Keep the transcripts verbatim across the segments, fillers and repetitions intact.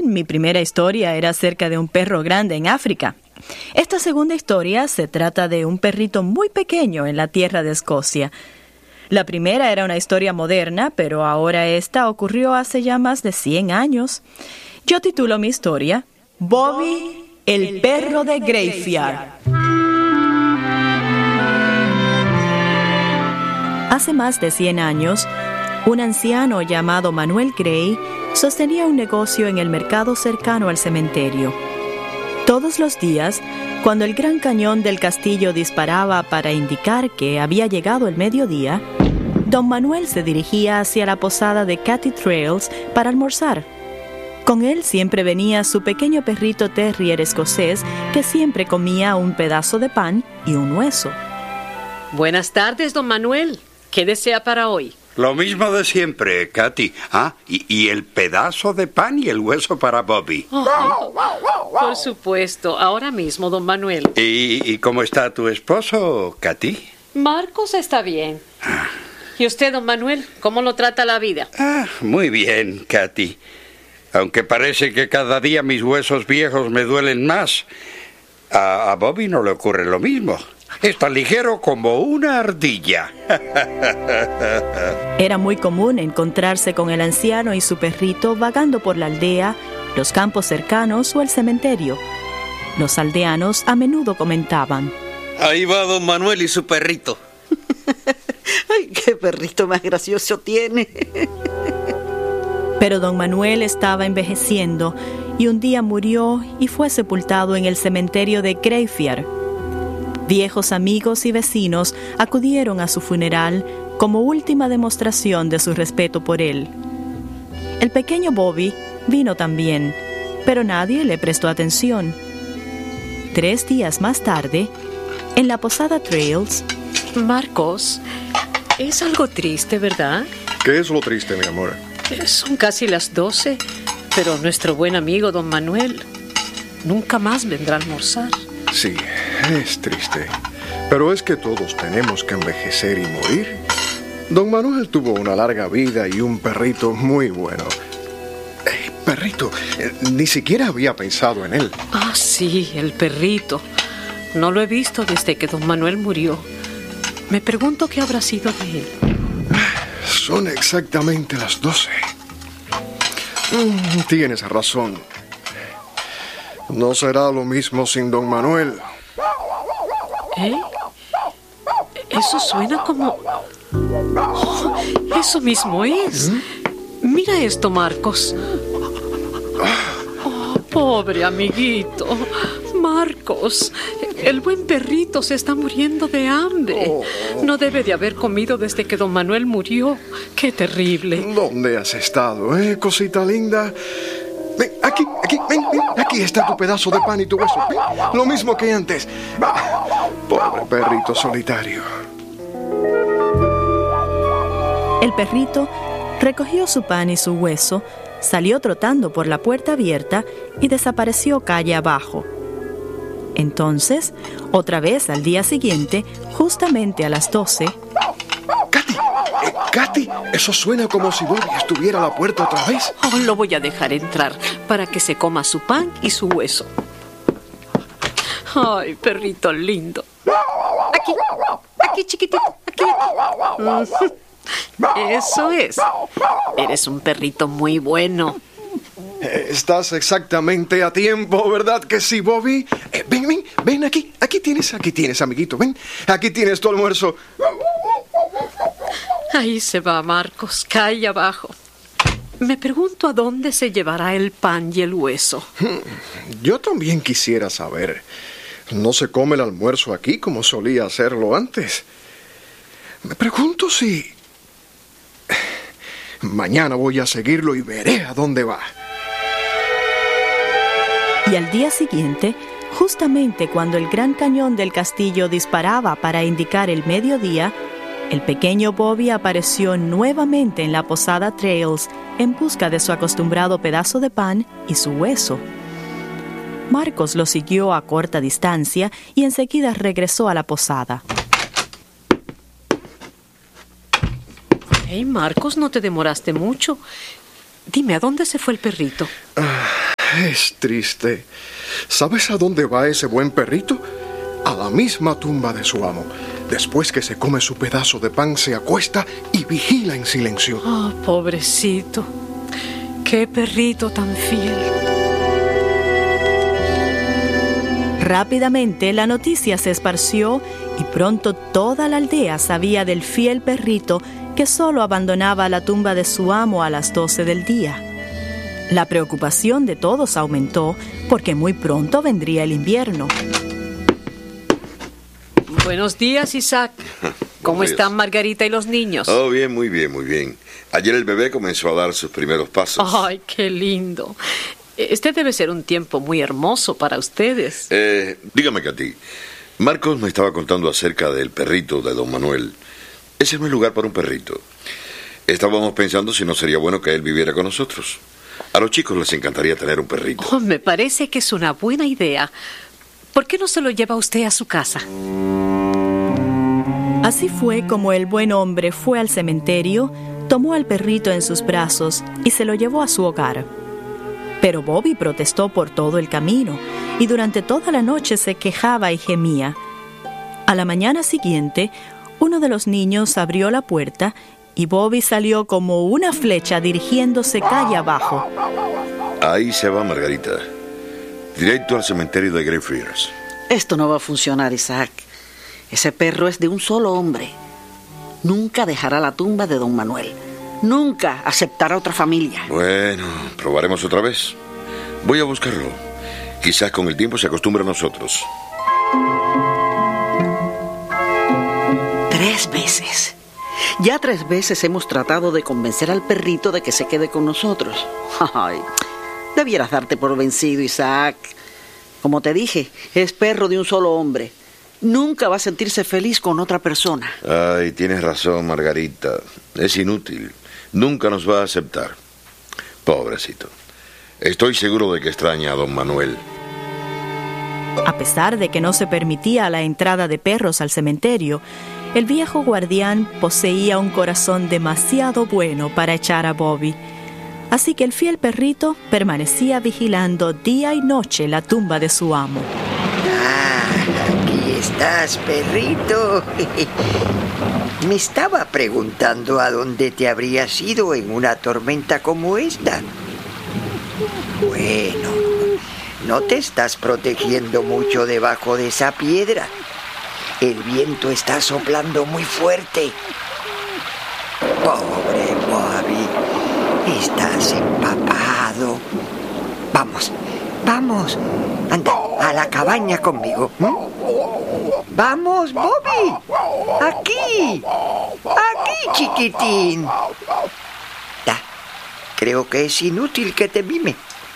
mi primera historia era acerca de un perro grande en África. Esta segunda historia se trata de un perrito muy pequeño en la tierra de Escocia. La primera era una historia moderna, pero ahora esta ocurrió hace ya más de cien años. Yo titulo mi historia Bobby, el perro de Greyfriars. Hace más de cien años, un anciano llamado Manuel Grey sostenía un negocio en el mercado cercano al cementerio. Todos los días, cuando el gran cañón del castillo disparaba para indicar que había llegado el mediodía, don Manuel se dirigía hacia la posada de Katy Trails para almorzar. Con él siempre venía su pequeño perrito terrier escocés que siempre comía un pedazo de pan y un hueso. Buenas tardes, don Manuel. ¿Qué desea para hoy? Lo mismo de siempre, Katy. Ah, y, y el pedazo de pan y el hueso para Bobby. Oh, por supuesto, ahora mismo, don Manuel. ¿Y, y cómo está tu esposo, Katy? Marcos está bien. Ah. ¿Y usted, don Manuel, cómo lo trata la vida? Ah, muy bien, Katy. Aunque parece que cada día mis huesos viejos me duelen más, a, a Bobby no le ocurre lo mismo. Es tan ligero como una ardilla. Era muy común encontrarse con el anciano y su perrito vagando por la aldea, los campos cercanos o el cementerio. Los aldeanos a menudo comentaban: ahí va don Manuel y su perrito. ¡Ay, qué perrito más gracioso tiene! Pero don Manuel estaba envejeciendo y un día murió y fue sepultado en el cementerio de Greyfriars. Viejos amigos y vecinos acudieron a su funeral como última demostración de su respeto por él. El pequeño Bobby vino también, pero nadie le prestó atención. Tres días más tarde, en la posada Trails... Marcos, es algo triste, ¿verdad? ¿Qué es lo triste, mi amor? Son casi las doce, pero nuestro buen amigo don Manuel nunca más vendrá a almorzar. Sí, es triste, pero es que todos tenemos que envejecer y morir. Don Manuel tuvo una larga vida y un perrito muy bueno. Eh, perrito, eh, ni siquiera había pensado en él. Ah, sí, el perrito. No lo he visto desde que don Manuel murió. Me pregunto qué habrá sido de él. Son exactamente las doce. Mm, tienes razón. No será lo mismo sin don Manuel. ¿Eh? Eso suena como... Oh, eso mismo es. ¿Mm? Mira esto, Marcos. Oh, pobre amiguito. Marcos, el buen perrito se está muriendo de hambre. No debe de haber comido desde que don Manuel murió. ¡Qué terrible! ¿Dónde has estado, eh, cosita linda? Ven, aquí, aquí, ven, ven. Aquí está tu pedazo de pan y tu hueso. Ven, lo mismo que antes. Pobre perrito solitario. El perrito recogió su pan y su hueso, salió trotando por la puerta abierta y desapareció calle abajo. Entonces, otra vez al día siguiente, justamente a las doce... ¡Katy! Eh, ¡Katy! Eso suena como si Bobby estuviera a la puerta otra vez. Oh, lo voy a dejar entrar para que se coma su pan y su hueso. Ay, perrito lindo. Aquí, aquí, chiquitito, aquí, aquí. Eso es. Eres un perrito muy bueno. Estás exactamente a tiempo, ¿verdad que sí, Bobby? Eh, ven, ven, ven aquí. Aquí tienes, aquí tienes, amiguito. Ven, aquí tienes tu almuerzo. Ahí se va, Marcos, calle abajo. Me pregunto a dónde se llevará el pan y el hueso. Yo también quisiera saber. No se come el almuerzo aquí como solía hacerlo antes. Me pregunto si... Mañana voy a seguirlo y veré a dónde va. Y al día siguiente, justamente cuando el gran cañón del castillo disparaba para indicar el mediodía, el pequeño Bobby apareció nuevamente en la posada Trails en busca de su acostumbrado pedazo de pan y su hueso. Marcos lo siguió a corta distancia y enseguida regresó a la posada. Hey, Marcos, no te demoraste mucho. Dime, ¿a dónde se fue el perrito? Ah, Es triste. ¿Sabes a dónde va ese buen perrito? A la misma tumba de su amo. Después que se come su pedazo de pan, se acuesta y vigila en silencio. Oh, pobrecito. Qué perrito tan fiel. Rápidamente la noticia se esparció y pronto toda la aldea sabía del fiel perrito que solo abandonaba la tumba de su amo a las doce del día. La preocupación de todos aumentó porque muy pronto vendría el invierno. Buenos días, Isaac. ¿Cómo están Margarita y los niños? Oh, bien, muy bien, muy bien. Ayer el bebé comenzó a dar sus primeros pasos. Ay, qué lindo. Este debe ser un tiempo muy hermoso para ustedes. Eh, dígame, Katy. Marcos me estaba contando acerca del perrito de don Manuel. Ese no es lugar para un perrito. Estábamos pensando si no sería bueno que él viviera con nosotros. A los chicos les encantaría tener un perrito. Oh, me parece que es una buena idea. ¿Por qué no se lo lleva usted a su casa? Así fue como el buen hombre fue al cementerio, tomó al perrito en sus brazos y se lo llevó a su hogar. Pero Bobby protestó por todo el camino y durante toda la noche se quejaba y gemía. A la mañana siguiente, uno de los niños abrió la puerta y Bobby salió como una flecha dirigiéndose calle abajo. Ahí se va Margarita, directo al cementerio de Greyfriars. Esto no va a funcionar, Isaac. Ese perro es de un solo hombre. Nunca dejará la tumba de don Manuel. Nunca aceptará otra familia. Bueno, probaremos otra vez. Voy a buscarlo. Quizás con el tiempo se acostumbre a nosotros. Tres veces. Ya tres veces hemos tratado de convencer al perrito de que se quede con nosotros. Ay, debieras darte por vencido, Isaac. Como te dije, es perro de un solo hombre. Nunca va a sentirse feliz con otra persona. Ay, tienes razón, Margarita. Es inútil. Nunca nos va a aceptar. Pobrecito. Estoy seguro de que extraña a don Manuel. A pesar de que no se permitía la entrada de perros al cementerio, el viejo guardián poseía un corazón demasiado bueno para echar a Bobby. Así que el fiel perrito permanecía vigilando día y noche la tumba de su amo. Aquí estás, perrito. Me estaba preguntando a dónde te habrías ido en una tormenta como esta. Bueno, no te estás protegiendo mucho debajo de esa piedra. El viento está soplando muy fuerte. Pobre Bobby, estás empapado. Vamos, vamos. Anda, a la cabaña conmigo. ¿Mm? ¡Vamos, Bobby! ¡Aquí! ¡Aquí, chiquitín! Da, creo que es inútil que te mime.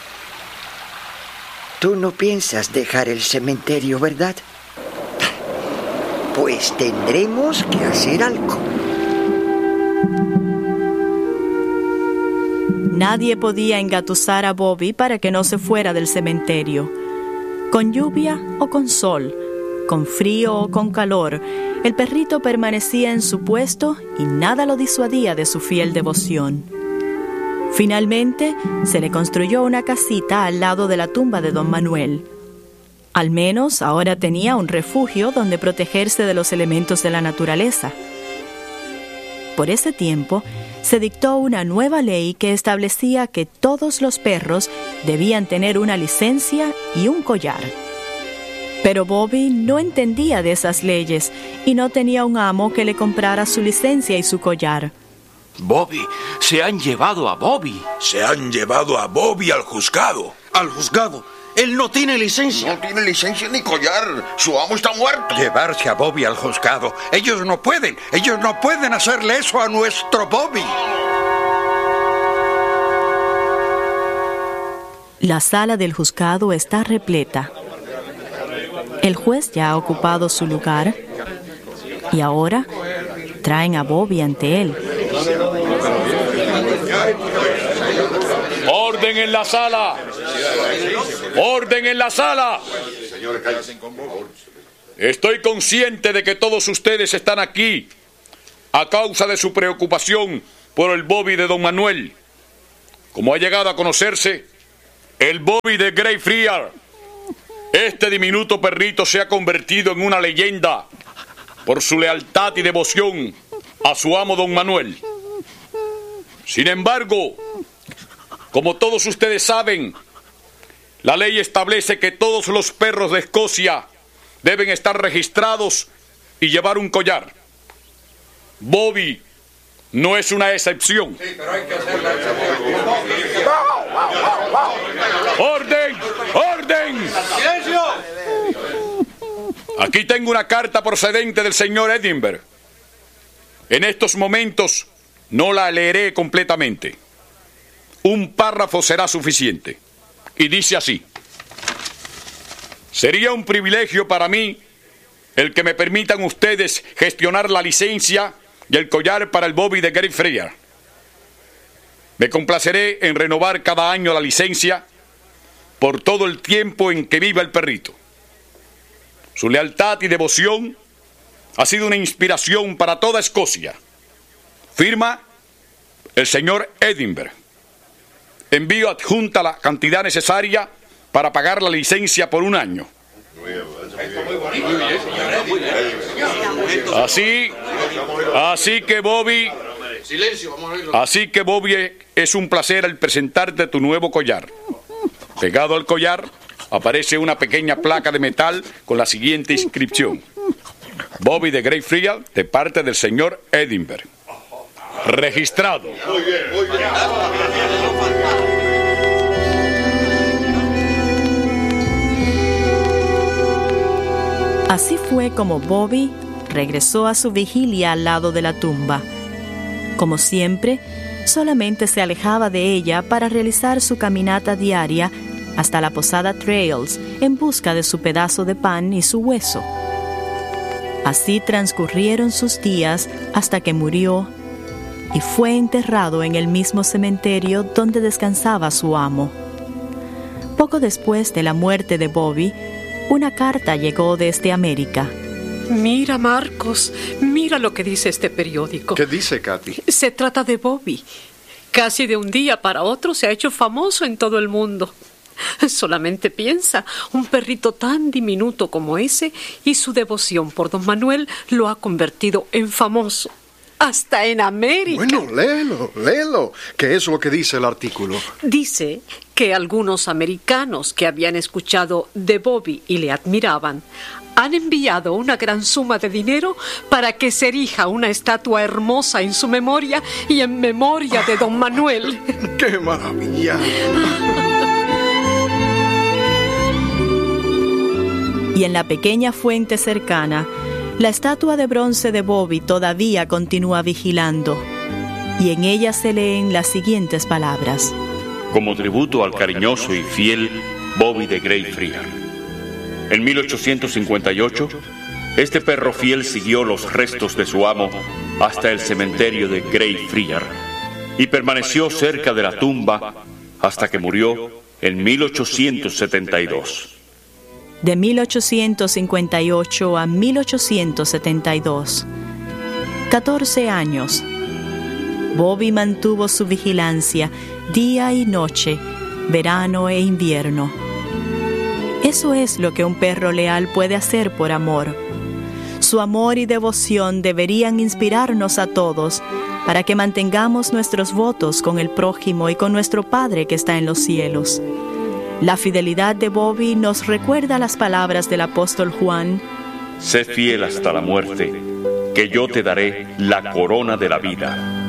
Tú no piensas dejar el cementerio, ¿verdad? Pues tendremos que hacer algo. Nadie podía engatusar a Bobby para que no se fuera del cementerio. Con lluvia o con sol, con frío o con calor, el perrito permanecía en su puesto y nada lo disuadía de su fiel devoción. Finalmente, se le construyó una casita al lado de la tumba de don Manuel. Al menos ahora tenía un refugio donde protegerse de los elementos de la naturaleza. Por ese tiempo, se dictó una nueva ley que establecía que todos los perros debían tener una licencia y un collar. Pero Bobby no entendía de esas leyes y no tenía un amo que le comprara su licencia y su collar. Bobby, se han llevado a Bobby. Se han llevado a Bobby al juzgado. ¿Al juzgado? Él no tiene licencia. No tiene licencia ni collar. Su amo está muerto. Llevarse a Bobby al juzgado. Ellos no pueden. Ellos no pueden hacerle eso a nuestro Bobby. La sala del juzgado está repleta. El juez ya ha ocupado su lugar y ahora traen a Bobby ante él. ¡Orden en la sala! ¡Orden en la sala! Estoy consciente de que todos ustedes están aquí a causa de su preocupación por el Bobby de don Manuel. Como ha llegado a conocerse, El Bobby de Greyfriars. Este diminuto perrito se ha convertido en una leyenda por su lealtad y devoción a su amo don Manuel. Sin embargo, como todos ustedes saben, la ley establece que todos los perros de Escocia deben estar registrados y llevar un collar. Bobby no es una excepción. Sí, pero hay que hacer la excepción. ¡Orden! ¡Orden! ¡Silencio! Aquí tengo una carta procedente del señor Edinburgh. En estos momentos no la leeré completamente. Un párrafo será suficiente. Y dice así: sería un privilegio para mí el que me permitan ustedes gestionar la licencia y el collar para el Bobby de Greyfriars. Me complaceré en renovar cada año la licencia por todo el tiempo en que viva el perrito. Su lealtad y devoción ha sido una inspiración para toda Escocia. Firma el señor Edinburgh. Envío adjunta la cantidad necesaria para pagar la licencia por un año. Así, así que Bobby, así que Bobby, es un placer el presentarte tu nuevo collar. Pegado al collar aparece una pequeña placa de metal con la siguiente inscripción: Bobby de Greyfriars, de parte del señor Edinburgh. Registrado. Muy bien, muy bien. Así fue como Bobby regresó a su vigilia al lado de la tumba. Como siempre, solamente se alejaba de ella para realizar su caminata diaria hasta la posada Trails en busca de su pedazo de pan y su hueso. Así transcurrieron sus días hasta que murió y fue enterrado en el mismo cementerio donde descansaba su amo. Poco después de la muerte de Bobby, una carta llegó desde América. Mira, Marcos, mira lo que dice este periódico. ¿Qué dice, Katy? Se trata de Bobby. Casi de un día para otro se ha hecho famoso en todo el mundo. Solamente piensa, un perrito tan diminuto como ese y su devoción por don Manuel lo ha convertido en famoso. Hasta en América. Bueno, léelo, léelo. ¿Qué es lo que dice el artículo? Dice que algunos americanos que habían escuchado de Bobby y le admiraban han enviado una gran suma de dinero para que se erija una estatua hermosa en su memoria y en memoria de don Manuel. ¡Qué maravilla! Y en la pequeña fuente cercana, la estatua de bronce de Bobby todavía continúa vigilando, y en ella se leen las siguientes palabras: como tributo al cariñoso y fiel Bobby de Greyfriars. En mil ochocientos cincuenta y ocho, este perro fiel siguió los restos de su amo hasta el cementerio de Greyfriars y permaneció cerca de la tumba hasta que murió en mil ochocientos setenta y dos. De mil ochocientos cincuenta y ocho a mil ochocientos setenta y dos. catorce años. Bobby mantuvo su vigilancia día y noche, verano e invierno. Eso es lo que un perro leal puede hacer por amor. Su amor y devoción deberían inspirarnos a todos para que mantengamos nuestros votos con el prójimo y con nuestro Padre que está en los cielos. La fidelidad de Bobby nos recuerda las palabras del apóstol Juan: sé fiel hasta la muerte, que yo te daré la corona de la vida.